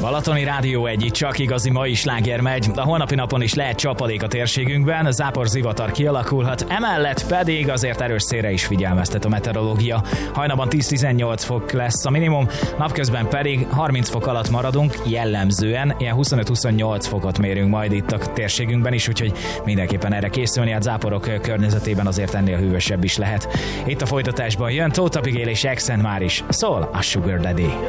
Balatoni Rádió 1, csak igazi mai sláger megy. A holnapi napon is lehet csapadék a térségünkben, zápor zivatar kialakulhat, emellett pedig azért erős szélre is figyelmeztet a meteorológia. Hajnalban 10-18 fok lesz a minimum, napközben pedig 30 fok alatt maradunk, jellemzően ilyen 25-28 fokot mérünk majd itt a térségünkben is, úgyhogy mindenképpen erre készülni, hát záporok környezetében azért ennél hűvösebb is lehet. Itt a folytatásban jön Tóth Abigail és Exent már is, szól a Sugar Daddy.